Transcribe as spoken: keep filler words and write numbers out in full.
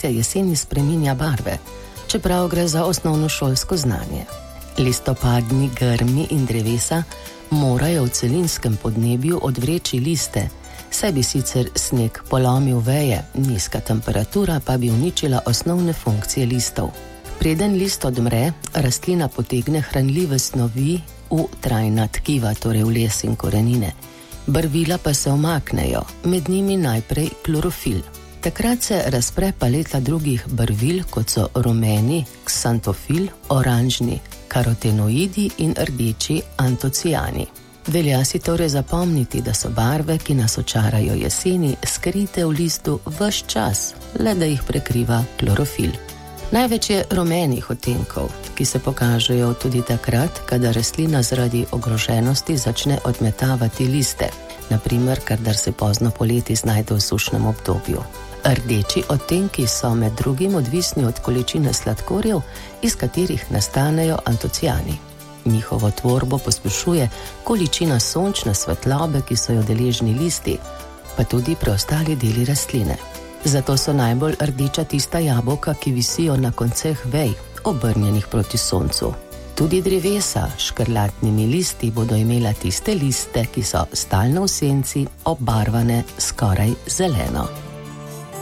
cvetja jeseni spreminja barve, čeprav gre za osnovnošolsko znanje. Listopadni grmi in drevesa morajo v celinskem podnebju odvreči liste, saj bi sicer sneg polomil veje, nizka temperatura pa bi uničila osnovne funkcije listov. Preden list odmre, rastlina potegne hranljive snovi v trajna tkiva, torej v les in korenine. Barvila pa se umaknejo, med njimi najprej klorofil. Takrat se razpre paleta drugih barvil, kot so rumeni, ksantofil, oranžni, karotenoidi in rdeči antocijani. Velja si torej zapomniti, da so barve, ki nas očarajo jeseni, skrite v listu ves čas, le da jih prekriva klorofil. Največ je rumenih odtenkov, ki se pokažejo tudi takrat, kadar rastlina zaradi ogroženosti začne odmetavati liste, naprimer, kadar se pozno poleti znajde v sušnem obdobju. Rdeči odtenki so med drugim odvisni od količine sladkorjev, iz katerih nastanejo antocijani. Njihovo tvorbo pospešuje količina sončne svetlobe, ki so jo deležni listi, pa tudi preostali deli rastline. Zato so najbolj rdeča tista jabolka, ki visijo na konceh vej, obrnjenih proti soncu. Tudi drevesa s škrlatnimi listi bodo imela tiste liste, ki so stalno v senci, obarvane skoraj zeleno.